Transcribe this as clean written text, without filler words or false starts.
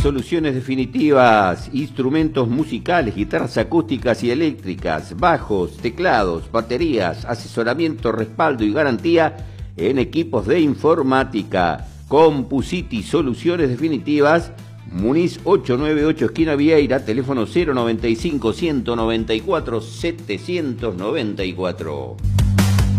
soluciones definitivas, instrumentos musicales, guitarras acústicas y eléctricas, bajos, teclados, baterías, asesoramiento, respaldo y garantía en equipos de informática. Compusiti, soluciones definitivas, Muniz 898, esquina Vieira, teléfono 095 194 794.